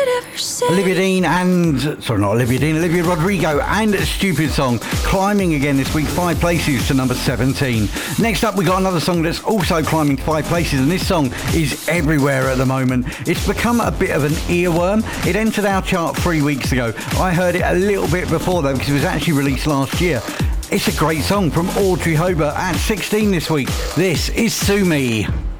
Olivia Rodrigo and Stupid Song climbing again this week 5 places to number 17. Next up we got another song that's also climbing 5 places, and this song is everywhere at the moment. It's become a bit of an earworm. It entered our chart 3 weeks ago. I heard it a little bit before though because it was actually released last year. It's a great song from Audrey Hobart at 16 this week. This is Sue Me.